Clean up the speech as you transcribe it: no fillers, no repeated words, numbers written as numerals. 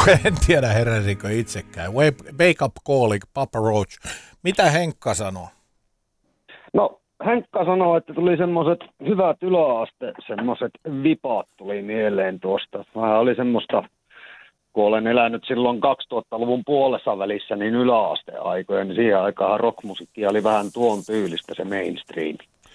En tiedä heräsikö itsekään. Wake up calling, Papa Roach. Mitä Henkka sanoo? No, Henkka sanoo, että tuli semmoiset hyvät yläaste, semmoiset vipaat tuli mieleen tuosta. Vähän oli semmoista, kun olen elänyt silloin 2000-luvun puolessa välissä, niin yläasteaikoja, niin siihen aikaan rockmusiikkia oli vähän tuon tyylistä se mainstream.